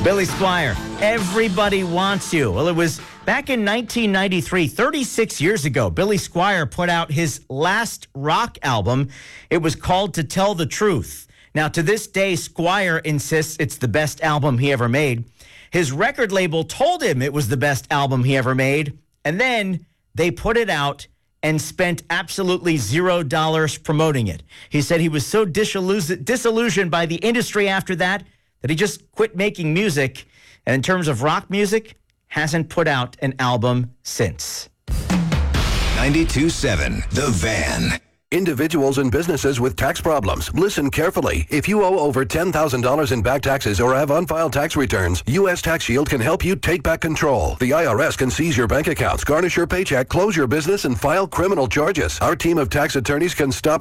Billy Squier, Everybody Wants You. Well, it was back in 1993, 36 years ago, Billy Squier put out his last rock album. It was called To Tell the Truth. Now, to this day, Squier insists it's the best album he ever made. His record label told him it was the best album he ever made, and then they put it out and spent absolutely $0 promoting it. He said he was so disillusioned by the industry after that he just quit making music, and in terms of rock music, hasn't put out an album since. 92.7 The Van. Individuals and businesses with tax problems, listen carefully. If you owe over $10,000 in back taxes or have unfiled tax returns, U.S. Tax Shield can help you take back control. The IRS can seize your bank accounts, garnish your paycheck, close your business, and file criminal charges. Our team of tax attorneys can stop